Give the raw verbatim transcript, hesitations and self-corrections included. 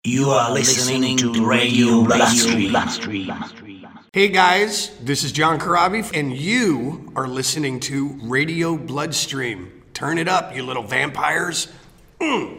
You are listening to Radio Bloodstream. Hey guys, this is John Corabi, and you are listening to Radio Bloodstream. Turn it up, you little vampires. Mm.